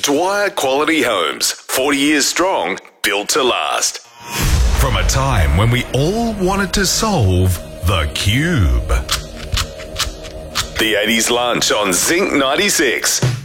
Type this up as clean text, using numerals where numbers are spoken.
Dwyer Quality Homes, 40 years strong, built to last. From a time when we all wanted to solve the cube. The 80s lunch on Zinc 96.